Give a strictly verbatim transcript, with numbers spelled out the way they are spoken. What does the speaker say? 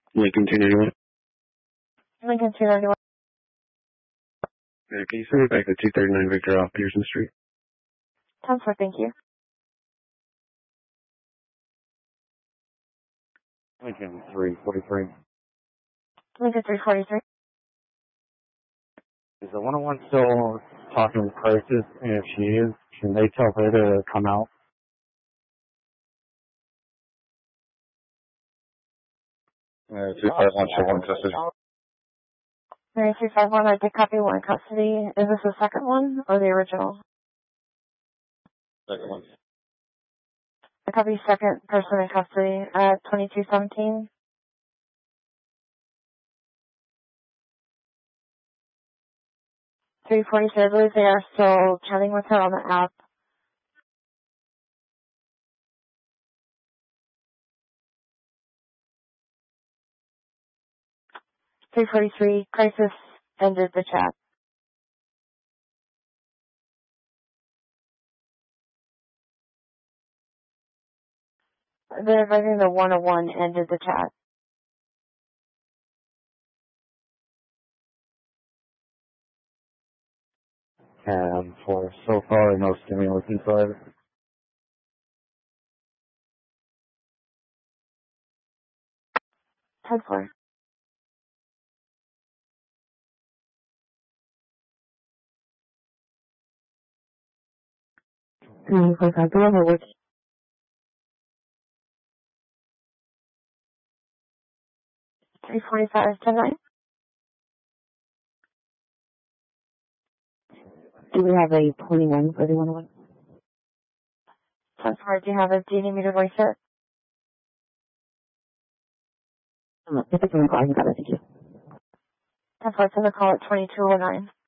Lincoln two ninety-one. Lincoln two ninety-one. Uh, can you send me back to two thirty-nine Victor off Pearson Street? ten four, thank you. Lincoln three forty-three. Lincoln three forty-three. Is the one oh one still talking with Crisis? And if she is, can they tell her to come out? Uh, two five one, show one custody. Mary three five one, I did copy one custody. Is this the second one or the original? Second one. I copy second person in custody at twenty-two seventeen. three forty-three, I believe they are still chatting with her on the app. three forty-three, Crisis ended the chat. They're advising the one oh one ended the chat. And for so far, no stimulus inside. ten four. nine four five, go over which. three forty-five, ten nine. Do we have a twenty-one for the one oh one? ten four, do you have a, do you need me to voice it? Um, if it's on the call, I can got it, thank you. ten four, it's on the call at twenty-two oh nine.